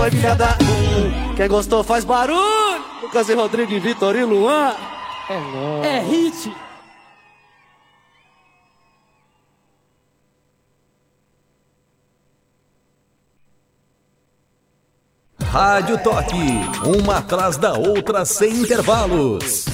Vai de cada um. Quem gostou faz barulho. Lucas e Rodrigo e Vitor e Luan. É nóis. É hit. Rádio Toque, uma atrás da outra sem intervalos.